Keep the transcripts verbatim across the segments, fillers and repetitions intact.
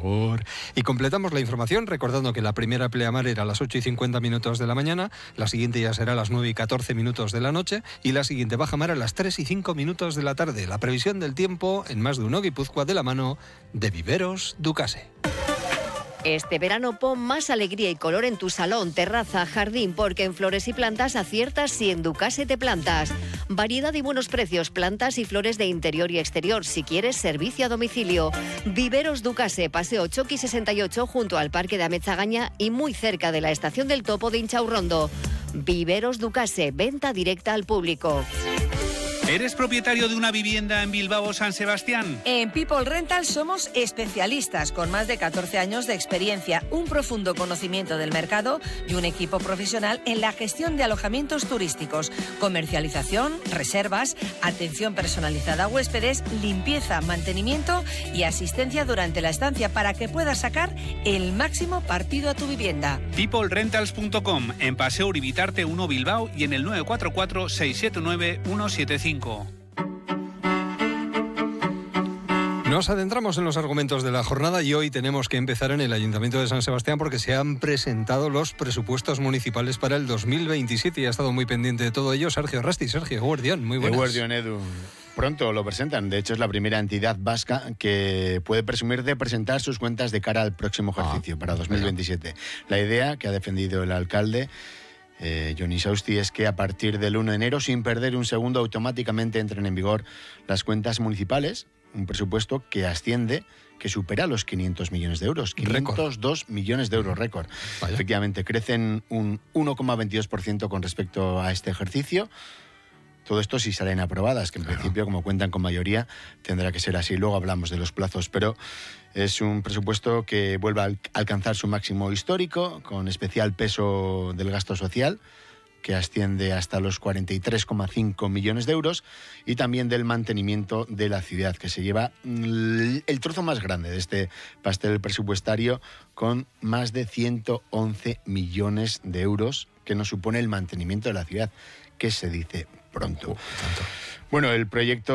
Agur. Y completamos la información recordando que la primera pleamar era a las ocho y cincuenta minutos de la mañana, la siguiente ya será a las nueve y catorce minutos de la noche y la siguiente bajamar a las tres y cinco minutos de la tarde. La previsión del tiempo en Más de Uno Guipúzcoa de la mano de Viveros Ducase. Este verano pon más alegría y color en tu salón, terraza, jardín, porque en Flores y Plantas aciertas si en Ducase te plantas. Variedad y buenos precios, plantas y flores de interior y exterior, si quieres servicio a domicilio. Viveros Ducase, Paseo Choqui sesenta y ocho, junto al Parque de Amezagaña y muy cerca de la Estación del Topo de Inchaurrondo. Viveros Ducase, venta directa al público. ¿Eres propietario de una vivienda en Bilbao o San Sebastián? En People Rental somos especialistas con más de catorce años de experiencia, un profundo conocimiento del mercado y un equipo profesional en la gestión de alojamientos turísticos, comercialización, reservas, atención personalizada a huéspedes, limpieza, mantenimiento y asistencia durante la estancia para que puedas sacar el máximo partido a tu vivienda. people rentals punto com, en Paseo Uribitarte uno Bilbao y en el nueve cuatro cuatro, seis siete nueve, uno siete cinco. Nos adentramos en los argumentos de la jornada y hoy tenemos que empezar en el Ayuntamiento de San Sebastián porque se han presentado los presupuestos municipales para el dos mil veintisiete y ha estado muy pendiente de todo ello Sergio Rasti. Sergio, Guardián, muy buenas. Guardián, Edu. Pronto lo presentan. De hecho, es la primera entidad vasca que puede presumir de presentar sus cuentas de cara al próximo ejercicio, ah, para dos mil veintisiete. Bueno. La idea que ha defendido el alcalde Eh, Johnny Sausti es que a partir del uno de enero, sin perder un segundo, automáticamente entren en vigor las cuentas municipales, un presupuesto que asciende, que supera los quinientos millones de euros, quinientos dos millones de euros récord. Vaya. Efectivamente, crecen un uno coma veintidós por ciento con respecto a este ejercicio. Todo esto si salen aprobadas, que en claro. principio, como cuentan con mayoría, tendrá que ser así. Luego hablamos de los plazos, pero es un presupuesto que vuelve a alcanzar su máximo histórico, con especial peso del gasto social, que asciende hasta los cuarenta y tres coma cinco millones de euros, y también del mantenimiento de la ciudad, que se lleva el trozo más grande de este pastel presupuestario, con más de ciento once millones de euros, que nos supone el mantenimiento de la ciudad, que se dice pronto. Uh, bueno, el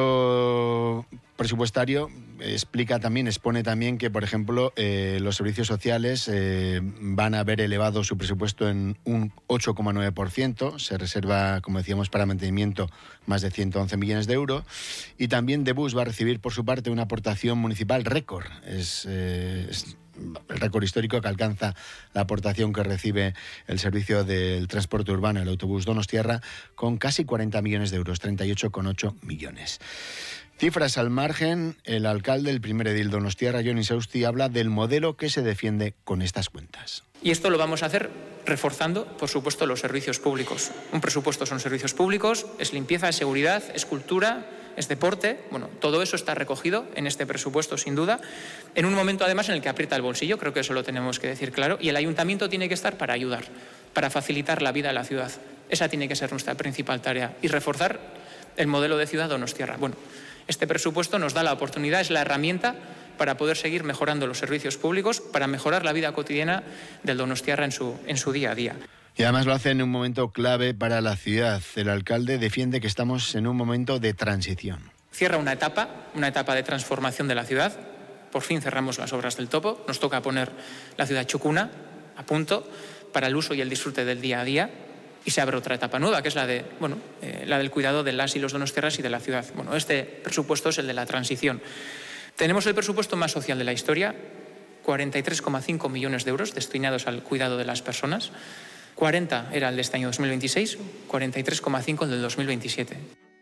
proyecto presupuestario explica también, expone también que, por ejemplo, eh, los servicios sociales eh, van a ver elevado su presupuesto en un ocho coma nueve por ciento. Se reserva, como decíamos, para mantenimiento más de ciento once millones de euros. Y también Debus va a recibir, por su parte, una aportación municipal récord. Es... Eh, es el récord histórico que alcanza la aportación que recibe el servicio del transporte urbano, el autobús Donostiarra, con casi cuarenta millones de euros, treinta y ocho coma ocho millones. Cifras al margen, el alcalde, el primer edil Donostiarra, Johnny Sausti, habla del modelo que se defiende con estas cuentas. Y esto lo vamos a hacer reforzando, por supuesto, los servicios públicos. Un presupuesto son servicios públicos, es limpieza, es seguridad, es cultura, es deporte. Bueno, todo eso está recogido en este presupuesto, sin duda, en un momento además en el que aprieta el bolsillo, creo que eso lo tenemos que decir claro, y el ayuntamiento tiene que estar para ayudar, para facilitar la vida de la ciudad. Esa tiene que ser nuestra principal tarea, y reforzar el modelo de ciudad Donostiarra. Bueno, este presupuesto nos da la oportunidad, es la herramienta para poder seguir mejorando los servicios públicos, para mejorar la vida cotidiana del Donostiarra en su, en su día a día. Y además lo hace en un momento clave para la ciudad. El alcalde defiende que estamos en un momento de transición. Cierra una etapa, una etapa de transformación de la ciudad. Por fin cerramos las obras del Topo. Nos toca poner la ciudad chucuna a punto para el uso y el disfrute del día a día. Y se abre otra etapa nueva, que es la de, bueno, eh, la del cuidado de las y los donostiarras y de la ciudad. Bueno, este presupuesto es el de la transición. Tenemos el presupuesto más social de la historia, cuarenta y tres coma cinco millones de euros destinados al cuidado de las personas. cuarenta era el de este año dos mil veintiséis, cuarenta y tres coma cinco el del dos mil veintisiete.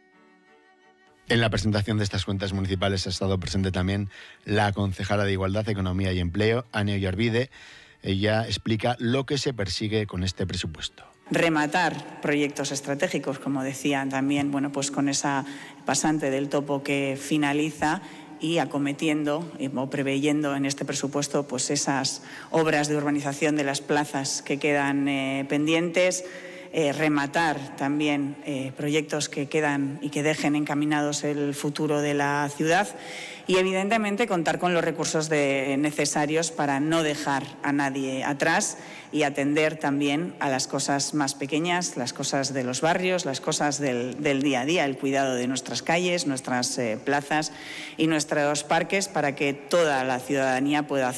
En la presentación de estas cuentas municipales ha estado presente también la concejala de Igualdad, Economía y Empleo, Ane Ollarvide. Ella explica lo que se persigue con este presupuesto. Rematar proyectos estratégicos, como decían también, bueno, pues con esa pasante del Topo que finaliza, y acometiendo o preveyendo en este presupuesto pues esas obras de urbanización de las plazas que quedan eh, pendientes, eh, rematar también eh, proyectos que quedan y que dejen encaminados el futuro de la ciudad, y evidentemente contar con los recursos de, necesarios para no dejar a nadie atrás y atender también a las cosas más pequeñas, las cosas de los barrios, las cosas del, del día a día, el cuidado de nuestras calles, nuestras eh, plazas y nuestros parques, para que toda la ciudadanía pueda